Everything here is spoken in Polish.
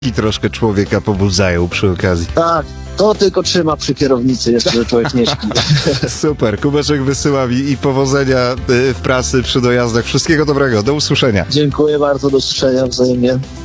I troszkę człowieka pobudzają przy okazji. Tak, to tylko trzyma przy kierownicy jeszcze, że człowiek nie śpi. Super, Kubeczek wysyła mi i powodzenia w pracy przy dojazdach. Wszystkiego dobrego, do usłyszenia. Dziękuję bardzo, do usłyszenia wzajemnie.